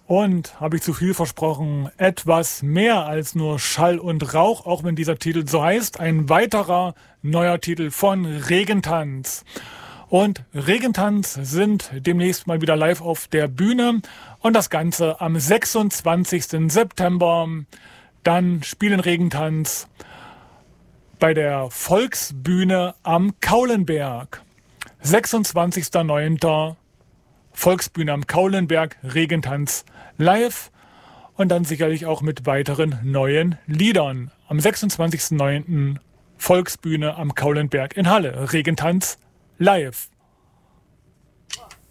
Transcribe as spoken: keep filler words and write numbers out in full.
Und, habe ich zu viel versprochen, etwas mehr als nur Schall und Rauch, auch wenn dieser Titel so heißt, ein weiterer neuer Titel von Regentanz. Und Regentanz sind demnächst mal wieder live auf der Bühne und das Ganze am sechsundzwanzigsten September. Dann spielen Regentanz bei der Volksbühne am Kaulenberg. sechsundzwanzigsten neunten Volksbühne am Kaulenberg, Regentanz live und dann sicherlich auch mit weiteren neuen Liedern. Am sechsundzwanzigsten neunten Volksbühne am Kaulenberg in Halle, Regentanz live.